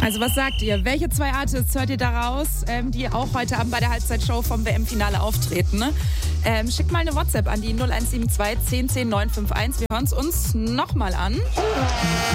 Also was sagt ihr? Welche 2 Artists hört ihr daraus, die auch heute Abend bei der Halbzeitshow vom WM-Finale auftreten? Ne? Schickt mal eine WhatsApp an die 0172 10 10 951. Wir hören es uns nochmal an.